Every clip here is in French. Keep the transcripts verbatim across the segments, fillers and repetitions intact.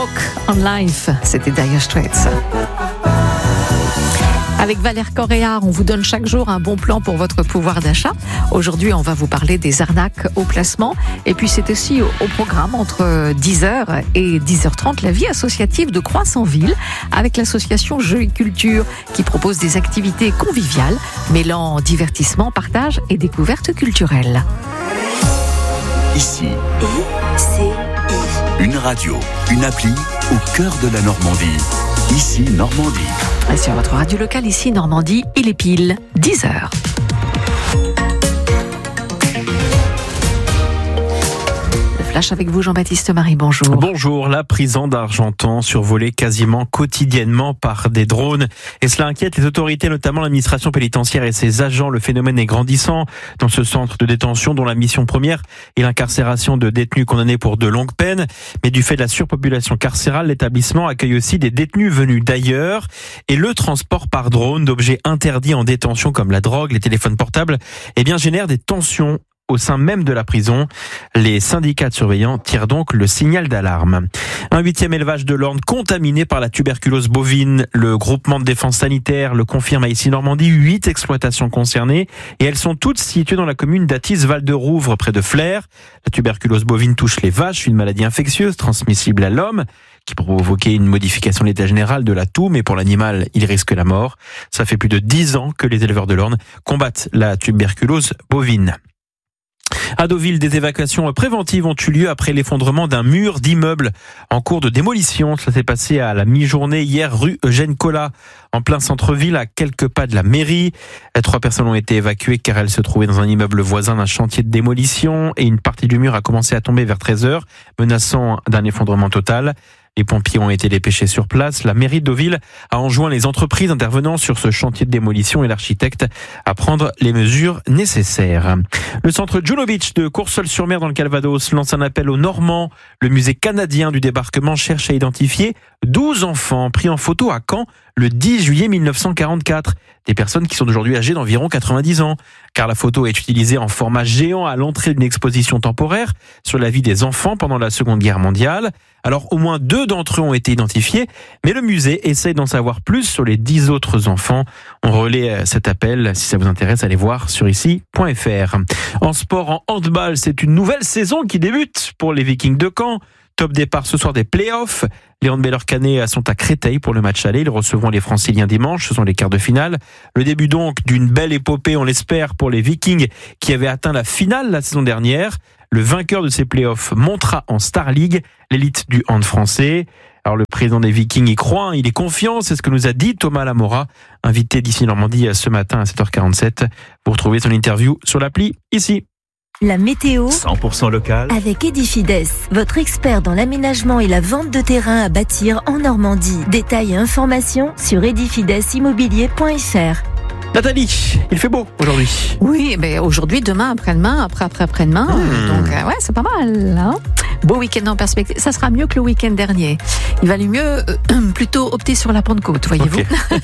Walk on Life, c'était Dire Straits. Avec Valère Corréard, on vous donne chaque jour un bon plan pour votre pouvoir d'achat. Aujourd'hui, on va vous parler des arnaques au placement. Et puis, c'est aussi au, au programme entre dix heures et dix heures trente, la vie associative de Croix-en-Ville avec l'association Jeux et Culture qui propose des activités conviviales mêlant divertissement, partage et découverte culturelle. Ici, I C I. Une radio, une appli au cœur de la Normandie. Ici, Normandie. Et sur votre radio locale, ici, Normandie, il est pile dix heures. Flash avec vous, Jean-Baptiste Marie, bonjour. Bonjour, la prison d'Argentan survolée quasiment quotidiennement par des drones. Et cela inquiète les autorités, notamment l'administration pénitentiaire et ses agents. Le phénomène est grandissant dans ce centre de détention dont la mission première est l'incarcération de détenus condamnés pour de longues peines. Mais du fait de la surpopulation carcérale, l'établissement accueille aussi des détenus venus d'ailleurs. Et le transport par drone d'objets interdits en détention comme la drogue, les téléphones portables, eh bien, génère des tensions au sein même de la prison. Les syndicats de surveillants tirent donc le signal d'alarme. Un huitième élevage de l'Orne contaminé par la tuberculose bovine. Le groupement de défense sanitaire le confirme à Ici Normandie. Huit exploitations concernées et elles sont toutes situées dans la commune d'Athis-Val-de-Rouvre près de Flers. La tuberculose bovine touche les vaches, une maladie infectieuse transmissible à l'homme qui peut provoquer une modification de l'état général de la toux, mais pour l'animal, il risque la mort. Ça fait plus de dix ans que les éleveurs de l'Orne combattent la tuberculose bovine. À Deauville, des évacuations préventives ont eu lieu après l'effondrement d'un mur d'immeuble en cours de démolition. Ça s'est passé à la mi-journée hier rue Eugène Collat, en plein centre-ville, à quelques pas de la mairie. Trois personnes ont été évacuées car elles se trouvaient dans un immeuble voisin d'un chantier de démolition et une partie du mur a commencé à tomber vers treize heures, menaçant d'un effondrement total. Les pompiers ont été dépêchés sur place. La mairie de Deauville a enjoint les entreprises intervenant sur ce chantier de démolition et l'architecte à prendre les mesures nécessaires. Le centre Juno Beach de Courseulles-sur-Mer dans le Calvados lance un appel aux Normands. Le musée canadien du débarquement cherche à identifier douze enfants pris en photo à Caen le dix juillet mille neuf cent quarante-quatre. Des personnes qui sont aujourd'hui âgées d'environ quatre-vingt-dix ans. Car la photo est utilisée en format géant à l'entrée d'une exposition temporaire sur la vie des enfants pendant la Seconde Guerre mondiale. Alors au moins deux d'entre eux ont été identifiés, mais le musée essaye d'en savoir plus sur les dix autres enfants. On relaie cet appel, si ça vous intéresse, allez voir sur ici point f r. En sport, en handball, c'est une nouvelle saison qui débute pour les Vikings de Caen. Top départ ce soir des playoffs. Les handballeurs canets sont à Créteil pour le match aller. Ils recevront les Franciliens dimanche. Ce sont les quarts de finale. Le début donc d'une belle épopée, on l'espère, pour les Vikings qui avaient atteint la finale la saison dernière. Le vainqueur de ces playoffs montera en Star League, l'élite du hand français. Alors le président des Vikings y croit, il est confiant, c'est ce que nous a dit Thomas Lamora, invité d'Ici Normandie ce matin à sept heures quarante-sept. Vous retrouvez son interview sur l'appli ici. La météo cent pour cent local avec Edifides, votre expert dans l'aménagement et la vente de terrain à bâtir en Normandie. Détails et informations sur edifides immobilier point f r. Nathalie, il fait beau aujourd'hui. Oui, mais aujourd'hui, demain, après-demain, après-après-après-demain. Mmh. Donc, euh, ouais, c'est pas mal. Hein, beau week-end en perspective. Ça sera mieux que le week-end dernier. Il valait mieux euh, plutôt opter sur la Pentecôte, voyez-vous.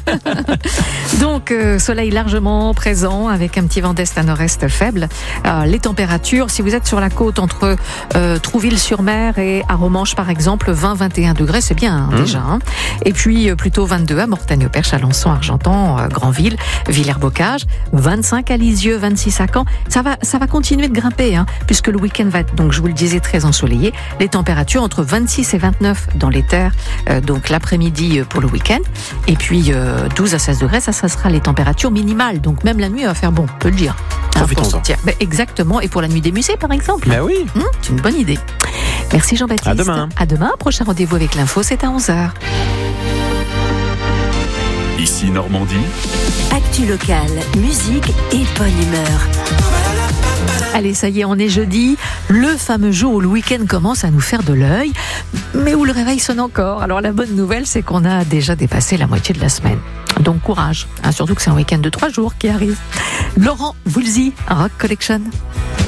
Okay. Donc, euh, soleil largement présent avec un petit vent d'est à nord-est faible. Euh, les températures, si vous êtes sur la côte entre euh, Trouville-sur-Mer et Aromanches, par exemple, vingt à vingt et un degrés, c'est bien hein, mmh. déjà. Hein. Et puis, euh, plutôt vingt-deux à Mortagne-au-Perche, Alençon, Argentan, euh, Granville, Villers-Bocage, vingt-cinq à Lisieux, vingt-six à Caen. Ça va, ça va continuer de grimper, hein, puisque le week-end va être, donc je vous le disais, très ensoleillé. Les températures entre vingt-six et vingt-neuf dans les terres, euh, donc l'après-midi pour le week-end. Et puis euh, douze à seize degrés, ça, ça sera les températures minimales. Donc même la nuit, il va faire bon, on peut le dire. Hein, pour sortir. Ben, exactement. Et pour la nuit des musées, par exemple. Ben oui. Hum, c'est une bonne idée. Merci Jean-Baptiste. À demain. À demain. Prochain rendez-vous avec l'info, c'est à onze heures. Ici Normandie. Actu locale, musique et bonne humeur. Allez, ça y est, on est jeudi, le fameux jour où le week-end commence à nous faire de l'œil, mais où le réveil sonne encore. Alors la bonne nouvelle, c'est qu'on a déjà dépassé la moitié de la semaine. Donc courage, hein, surtout que c'est un week-end de trois jours qui arrive. Laurent Voulzy, Rock Collection.